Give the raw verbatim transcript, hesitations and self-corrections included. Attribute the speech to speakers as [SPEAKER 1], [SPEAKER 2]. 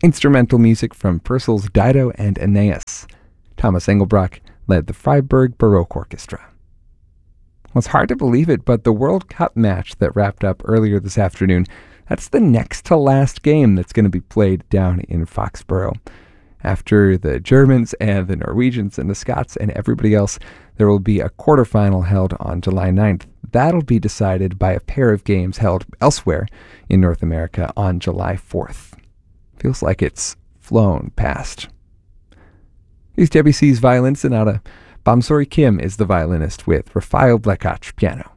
[SPEAKER 1] instrumental music from Purcell's Dido and Aeneas. Thomas Engelbrock led the Freiburg Baroque Orchestra. Well, it's hard to believe it, but the World Cup match that wrapped up earlier this afternoon, that's the next to last game that's going to be played down in Foxborough. After the Germans and the Norwegians and the Scots and everybody else, there will be a quarterfinal held on July ninth. That'll be decided by a pair of games held elsewhere in North America on July fourth. Feels like it's flown past. Here's Debussy's Violin Sonata. Bamsori Kim is the violinist with Rafael Blekach piano.